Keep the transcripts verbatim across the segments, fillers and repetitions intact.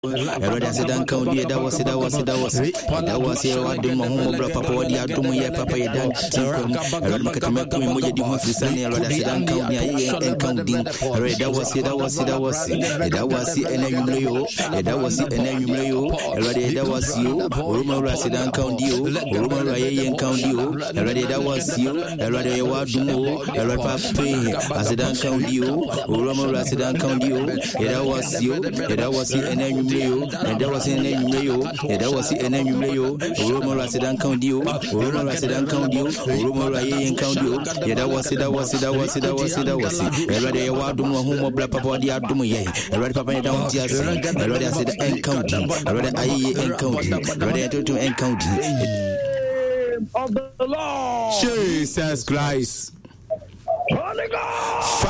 Erode asedan kan die da was da was da was da was e wa de mo ho bra papa wadi adum ye papa ye dan tinkom erode makata me ko mo je di ho frisani erode asedan kan dia ye en kan din erode da was da was da was da was ena yumle yo da was ena yumle yo erode da was yo oruma ra asedan kan dio oruma ra ye en kan dio erode da was yo erode ye wa dum erode papa asedan kan dio oruma ra asedan kan dio da was yo da was ena Yo, and that was in name Yo, and that was in name Yo, Romo Rasidan Coundio, Romo Rasidan Coundio, Romo Rayan Coundio, and that was it, that was it, that was it, that was it, that was it. Everybody, Wadum, Homo, Black Papa, the Adum, yea, everybody, Papa, down just, everybody, I said, and counting, everybody, I and counting, everybody, to and counting. Of the Lord, Jesus Christ, Holy Ghost,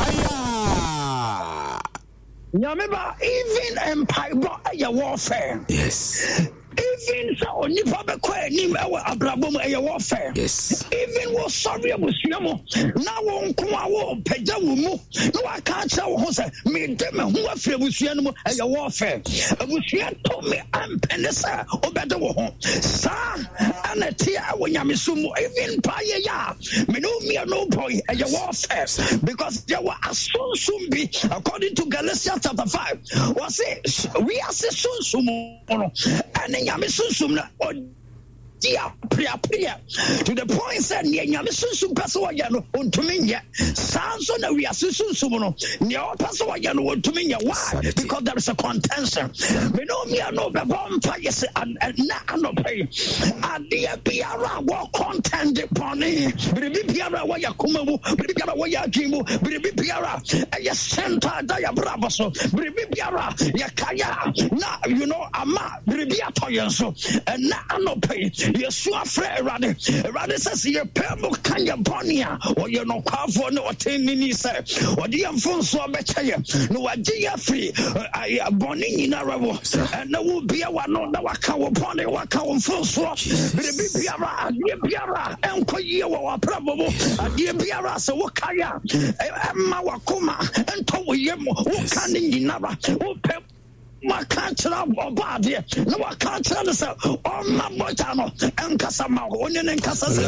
fire. Nyameba, even empire a warfare. Yes. Even so, Nipa Bekwe, Nim, our Abrabum, a warfare. Yes. Even was sorry, was Yamo. Now, won't come out, Pejamu. No, I can't tell who said, me, them, who are free with Yamo, a warfare. I was here told me, I'm Penessa, or better, Sir, and a tear when Yamisumo, even Paya, me no me no boy, a warfare. Because there were as soon soon be, according to Galatians chapter five, was it, we are soon soon, and Yamisusum or dear prayer prayer to the point said Yamisusum Passoyano on Tuminia. Sounds on we are Susumono, Neo Passoyano on Tuminia. Why? Because there is a contention. We know me no the bomb fires and no pay. A dear Piara will contend upon it. Bribi Piara Waya Kumu, Bribi Waya Jimu, Bribi Piara, a center Diabrabaso, Bribi Piara, Yakaya. Now you know Ama, Bribi Atoyanso, and now no pay. Yeshua Fred Rade, Rade says, "Your pebble can your bonia, or you're no careful, no attaining, sir, or the Alfonso Betaya, no idea free. I am boning in Arabo, and there will be a one on the Waka upon the Waka on full swap. Baby Piara, dear Piara, and Koya, probable, a dear Piara, so Wakaya, Mawakuma, and Toyemo, Wakani in Nara, who pep. My country about here. No, I can't tell us all my botano and Casama, Onion and Casasa.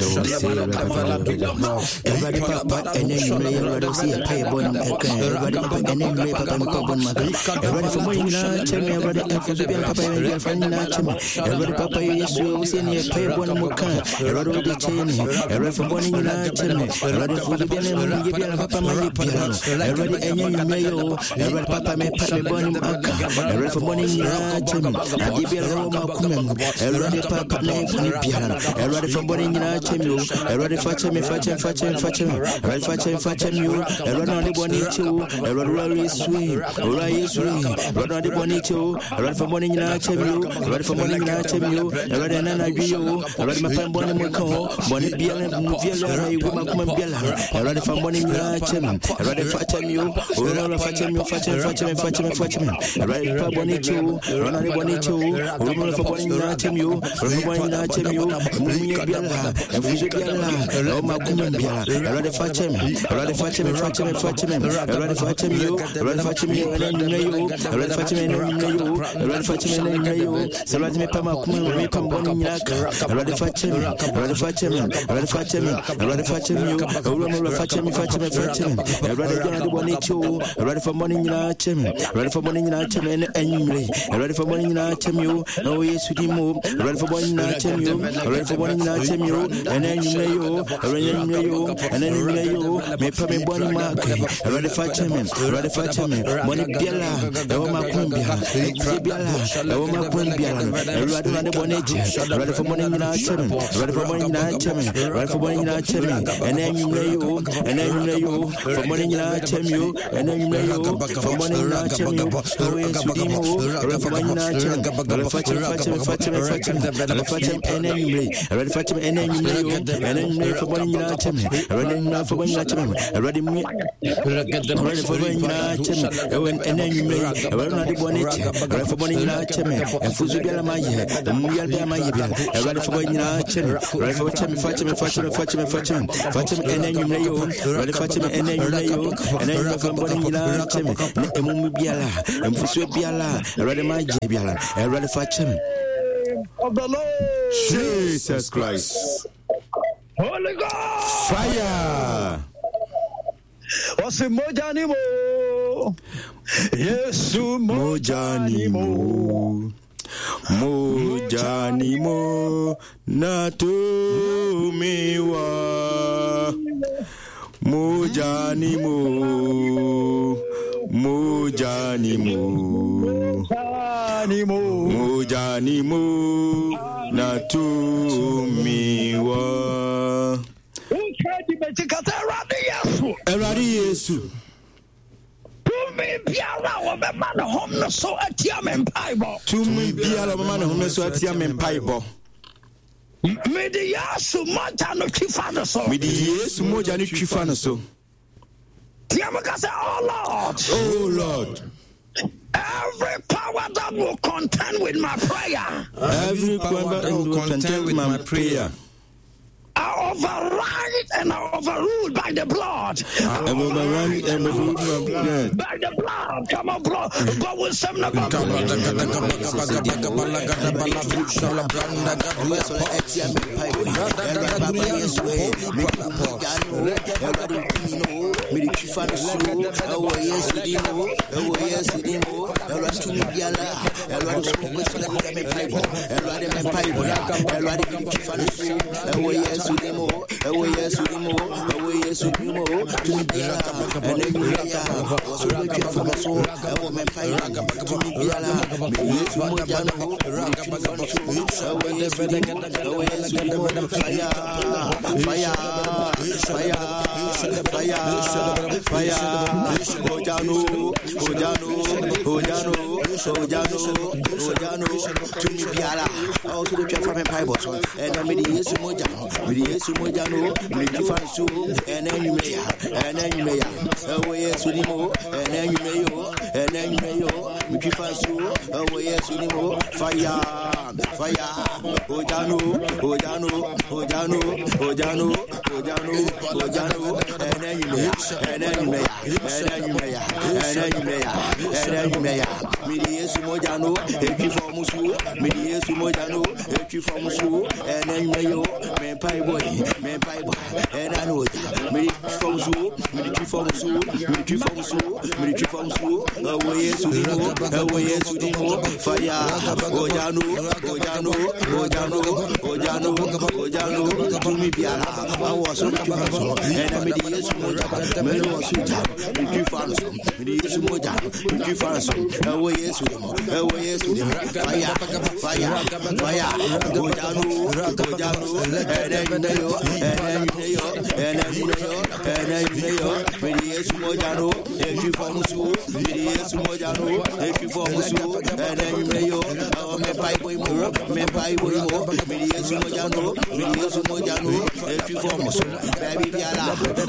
Everybody, Papa, and then you may rather see a pay bone. Everybody, Papa, and then you Papa, Papa, everybody for money, everybody, and for the Papa, and your friend, everybody, Papa, you see a pay bone, everybody will be chaining, everybody for money, everybody for the Piano, Papa, my piano, everybody, and you may, everybody, Papa, may pay bone. Every for morning, I give you a Roma Kumem, every papa name, every for morning, I tell you, every fatcher me, fatcher, fatcher, fatcher, every fatcher, fatcher you, every on the bonito, every rally swing, rally swing, every on the bonito, every for morning, I tell you, every for morning, I tell you, every and I view, every my pen bonnet Mako, Bonnie Biela, Muvia, Woman Biela, every for morning, I tell you, every fatcher you, or fatcher you, fatcher, fatcher, fatcher, fatcher. Right, Bonito, Ronald Bonito, Roman for Boninatim, you, Romaninatim, you, Mumia Biala, and Fujibiala, Roma Kumabia, Rada Fatim, Rada Fatim, Fatim, Fatim, Rada Fatim, you, Rada Fatim, and then you, Rada Fatim, and you, Rada Fatim, and you, Salat Pama Kumam, Boninac, Rada Fatim, Rada Fatim, Rada Fatim, Rada Fatim, you, Roman Fatim, Fatim, Fatim, Rada Bonito, Rada for Boninatim, Rada for Boninatim. And anyway, ready for morning in you, oh yes, we move, ready for morning in you, ready for morning in you, and then you may you, and then you, and then you, may probably one mark, ready for chairman, ready for chairman, Bonnie Biela, Oma Cumbia, Biala, Oma Cumbia, ready for the bonnet, ready for morning in chairman, ready for morning in chairman, ready for morning in chairman, and then you may you, and then you may you, for morning in you, and then you may you, for morning in chairman. Sudimo, Rafamina, Rafatim, Fatim, Fatim, Fatim, Rafatim, and enemy, Rafatim, and enemy, and enemy for one yatim, running for one yatim, ready me, ready for one yatim, and enemy, run on the bonnet, ready for one yatim, and Fuzubia Maya, the Muyabia Maya, ready for one yatim, ready for Fatim, Fatim, Fatim, Fatim, Fatim, Fatim, and enemy, ready for Fatim, and enemy, and enemy for one yatim, and Mubiala, and nso biala erade ma je biala erade fa chem of the Lord Jesus Christ. Holy God fire. Wasi mojani mo Yesu mojani mo mojani mo natumiwa mojani mo mojani mo mojani mo natumiwa Eradi Yesu Tumi biara wo be man hom no so atia me mpaibo Tumi biara wo man hom no so atia me mpaibo Me de Yesu moja no twifa no so Me de Yesu moja no twifa no so Tia me ka say oh Lord Oh Lord Every power that will contend with my prayer Every power that will contend with my prayer are override and are overruled by the blood. Uh, override and overruled by the blood. Come on, bro. Go with some of them. Sudimo, away Sudimo, away Sudimo, to Biala, and then you lay out, so we can from a soul, a woman pie, to Biala, Mojano, away Sudimo, fire, fire, fire, fire, fire, Ojano, Ojano, Ojano, Ojano, Ojano, to Biala, also the from a pie bottle, and I made the Mojano. Yesu mojano mlijifansu enenyu meya enenyu meya ewe Yesu nimo enenyu meyo enenyu meyo mlijifansu ewe Yesu nimo fire fire ojano ojano ojano ojano ojano ojano enenyu meya enenyu meya enenyu meya enenyu meya enenyu meya mili Yesu mojano ekifomusu mili Yesu mojano ekifomusu enenyu meyo me pai boy me pai boy and I know me from so me from so me from so me from so away Yesu dimo away Yesu dimo fire ojano ojano ojano ojano ojano to me biala I was so and I me Yesu mojano me no so me from so me Yesu mojano me from so away Yesu dimo away Yesu dimo fire fire fire ojano ojano and then you know, and then you know, and then you know, and then you know, Medias Mojano, if you form so, Medias Mojano, if you form so, and then you know, our Mepai more, Mepai more, Medias Mojano, Medias Mojano, if you form so, baby,